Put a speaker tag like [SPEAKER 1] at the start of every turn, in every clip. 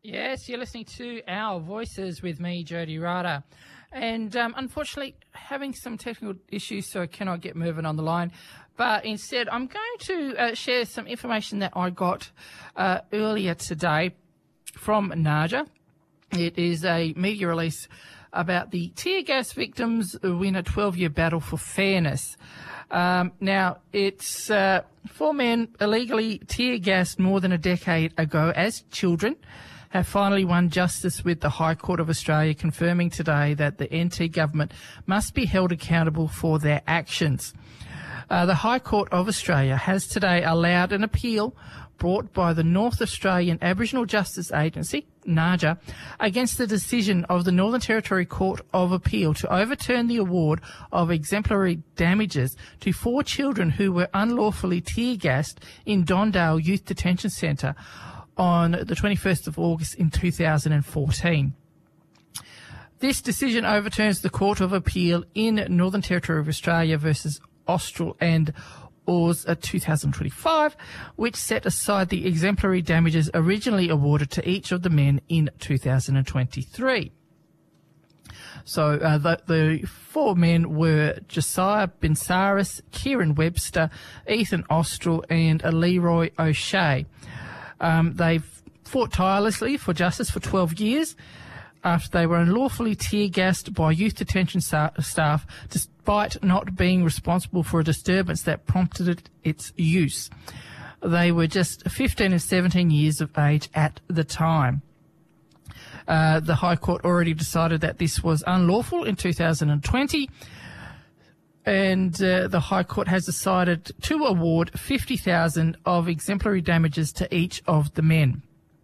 [SPEAKER 1] Yes, you're listening to Our Voices with me, Jody Rada. And unfortunately, having some technical issues, so I cannot get moving on the line. But instead, I'm going to share some information that I got earlier today from NAJA. It is a media release about the tear gas victims who win a 12-year battle for fairness. Now, it's 4 men illegally tear gassed more than a decade ago as children have finally won justice with the High Court of Australia confirming today that the NT government must be held accountable for their actions. The High Court of Australia has today allowed an appeal brought by the North Australian Aboriginal Justice Agency, NAJA, against the decision of the Northern Territory Court of Appeal to overturn the award of exemplary damages to 4 children who were unlawfully tear-gassed in Dondale Youth Detention Centre on the 21st of August in 2014. This decision overturns the Court of Appeal in Northern Territory of Australia versus Austral and Oars 2025, which set aside the exemplary damages originally awarded to each of the men in 2023. So the 4 men were Josiah Bensaris, Kieran Webster, Ethan Austral and Leroy O'Shea. They've fought tirelessly for justice for 12 years after they were unlawfully tear-gassed by youth detention staff despite not being responsible for a disturbance that prompted its use. They were just 15 and 17 years of age at the time. The High Court already decided that this was unlawful in 2020, and the High Court has decided to award $50,000 of exemplary damages to each of the men.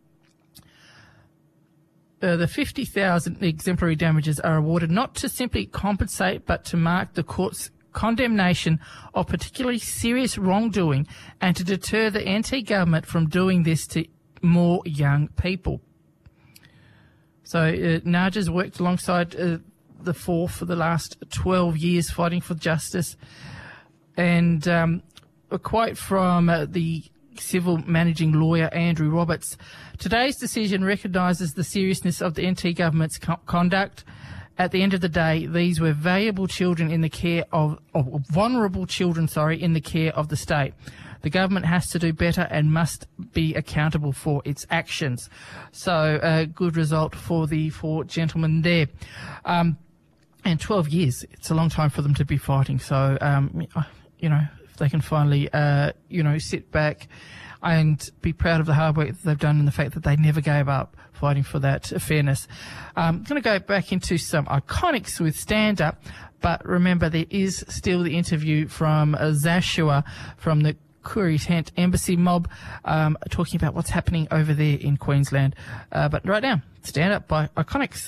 [SPEAKER 1] The $50,000 exemplary damages are awarded not to simply compensate, but to mark the court's condemnation of particularly serious wrongdoing and to deter the NT government from doing this to more young people. So NAJA's worked alongside the 4 for the last 12 years fighting for justice. And a quote from the civil managing lawyer Andrew Roberts: today's decision recognises the seriousness of the NT government's conduct. At the end of the day, these were valuable children in the care of vulnerable children, in the care of the state. The government has to do better and must be accountable for its actions. So a good result for the 4 gentlemen there. And 12 years, it's a long time for them to be fighting. So, if they can finally, sit back and be proud of the hard work that they've done and the fact that they never gave up fighting for that fairness. I'm going to go back into some iconics with stand-up, but remember there is still the interview from Zashua from the Koori Tent Embassy mob, talking about what's happening over there in Queensland. But right now, Stand Up by Iconics.